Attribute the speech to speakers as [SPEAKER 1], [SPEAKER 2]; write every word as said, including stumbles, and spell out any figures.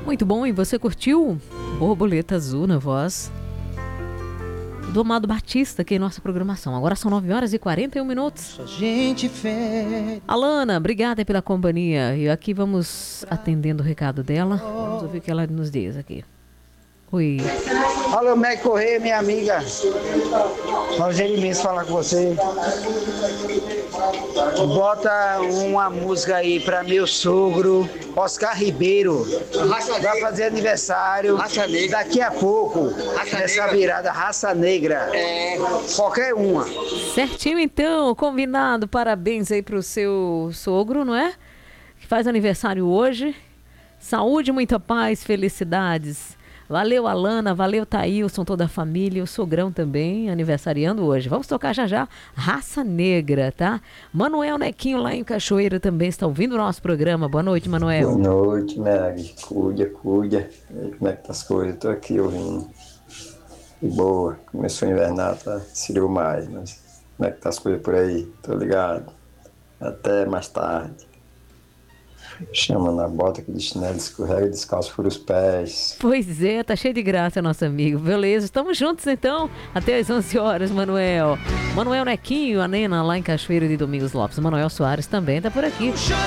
[SPEAKER 1] Muito bom, e você curtiu Borboleta Azul na voz do Amado Batista aqui em nossa programação. Agora são nove horas e quarenta e um minutos.
[SPEAKER 2] Gente fez.
[SPEAKER 1] Alana, obrigada pela companhia. E aqui vamos atendendo o recado dela. Vamos ouvir o que ela nos diz aqui. Oi.
[SPEAKER 3] Alô, Meg Correia, minha amiga. Prazer imenso falar com você. Bota uma música aí pra meu sogro, Oscar Ribeiro. Vai fazer aniversário daqui a pouco. Nessa virada, Raça Negra. É. Qualquer uma.
[SPEAKER 1] Certinho então, combinado. Parabéns aí pro seu sogro, não é? Que faz aniversário hoje. Saúde, muita paz, felicidades. Valeu, Alana, valeu, Thailson, toda a família, o sogrão também, aniversariando hoje. Vamos tocar já já Raça Negra, tá? Manuel Nequinho lá em Cachoeira também está ouvindo o nosso programa. Boa noite, Manuel.
[SPEAKER 4] Boa noite, Meg. Cuida, cuida. E aí, como é que tá as coisas? Tô aqui ouvindo. E boa. Começou a invernar, tá? Seria mais, mas como é que tá as coisas por aí? Tô ligado. Até mais tarde. Chama na bota que de chinelo, escorrega descalço por os pés.
[SPEAKER 1] Pois é, tá cheio de graça, nosso amigo. Beleza, estamos juntos então, até às onze horas, Manuel. Manuel Nequinho, a Nena lá em Cachoeiro de Domingos Lopes. Manuel Soares também tá por aqui.